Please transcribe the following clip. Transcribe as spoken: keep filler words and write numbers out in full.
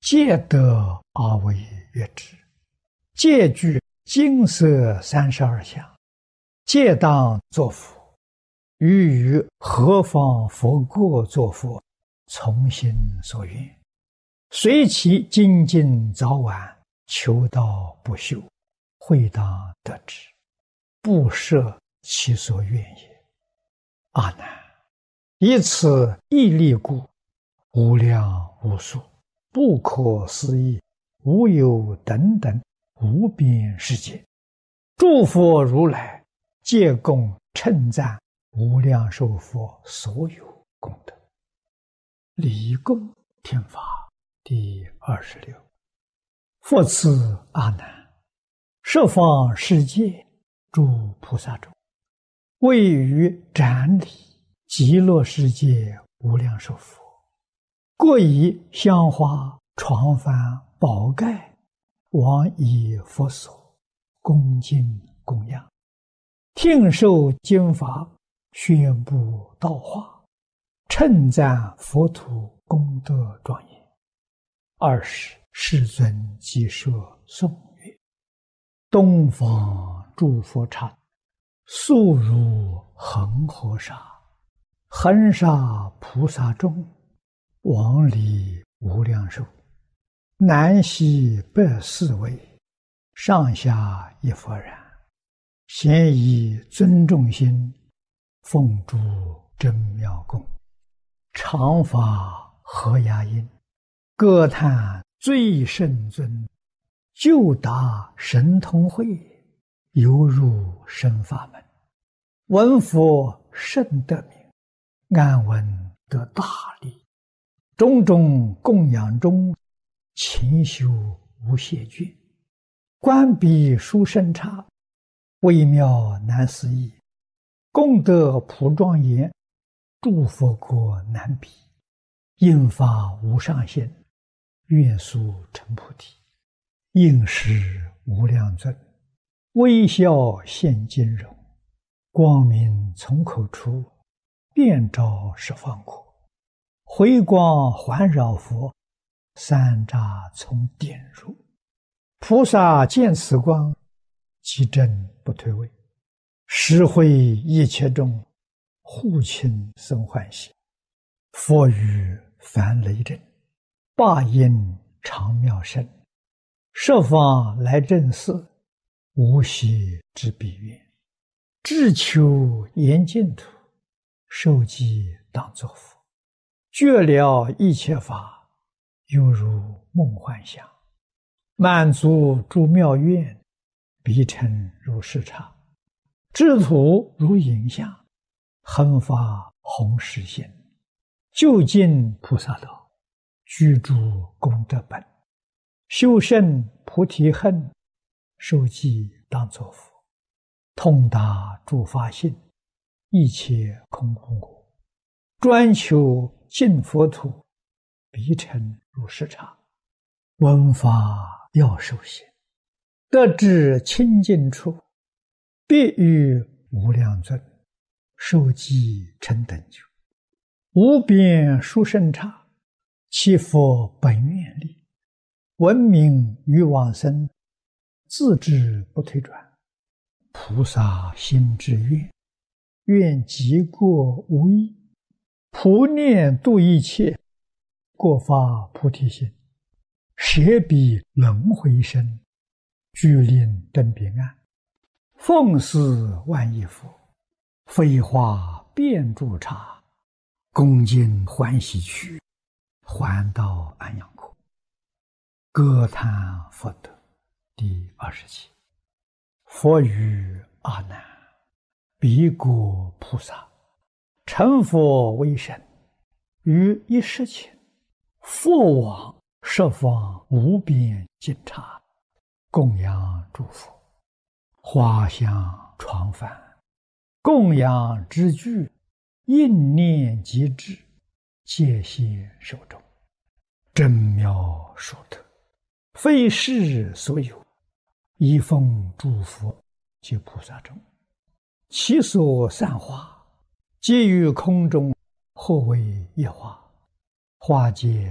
戒得而为悦之。戒具金色三十二相，戒当作佛，于于何方佛过作佛，从心所愿，随其精进早晚，求道不休，会当得之，不设其所愿也。阿难，以此义力故，无量无数，不可思议，无有等等无边世界，诸佛如来皆共称赞无量寿佛所有功德。礼供听法第二十六。复次阿难，十方世界诸菩萨中，位于展礼极乐世界无量寿佛，各以香花床幡宝盖往以佛所恭敬供养，听受经法，宣布道化，称赞佛土功德庄严。二是世尊即设颂曰：东方诸佛刹，速如恒河沙，恒沙菩萨众，往礼无量寿，南西北四位，上下一佛然，咸以尊重心，奉诸真妙供，常发和雅音，歌叹最圣尊，就达神通会，犹入深法门。闻佛甚得名，安闻得大利，种种供养中，勤修无懈倦，观彼殊胜刹，微妙难思议，功德普庄严，诸佛国难比，应发无上限，愿速成菩提。应是无量尊，微笑现金容，光明从口出，遍照十方国，回光环绕佛，三匝从点入。菩萨见此光，即正不退位，实会一切众，护亲生欢喜。佛语梵雷震，霸音长妙声，十方来正寺，无息之彼愿，志求严净土，受记当作佛，觉了一切法，犹如梦幻想，满足诸妙愿，彼称如是刹，智土如影像，恒发弘誓心，究竟菩萨道，居住功德本，修胜菩提恨，受记当作佛，通达诸法性，一切空无我，专求净佛土，彼称如是刹。闻法要受行，得至清净处，必与无量尊，受记成等觉，无边殊胜刹，其佛本愿力，闻名于往生，自知不退转，菩萨心之愿，愿极过无异，普念度一切，过发菩提心，舍彼轮回身，具令登彼岸，奉祀万亿佛，飞花遍诸刹，恭敬欢喜去，还到安养国。歌叹佛德第二十七。佛语阿难，彼国菩萨成佛为身，于一时前，复往十方无边尽刹，供养诸佛，花香床幡，供养之具，应念即至，戒现手中，真妙殊德，非世所有，一奉诸佛及菩萨众，其所散花，皆于空中，或为一花，花界